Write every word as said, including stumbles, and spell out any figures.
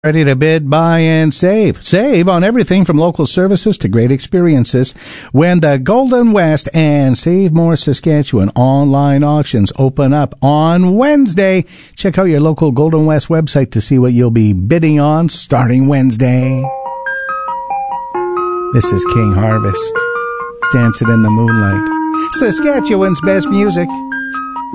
Ready to bid, buy, and save. Save on everything from local services to great experiences when the Golden West and Save More Saskatchewan online auctions open up on Wednesday. Check out your local Golden West website to see what you'll be bidding on starting Wednesday. This is King Harvest, Dancing in the Moonlight, Saskatchewan's best music.